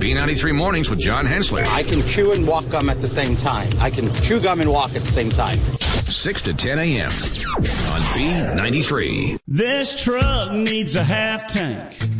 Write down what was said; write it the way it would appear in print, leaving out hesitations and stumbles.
B93 Mornings with John Hensler. I can chew and walk gum at the same time. I can chew gum and walk at the same time. 6 to 10 a.m. on B93. This truck needs a half tank.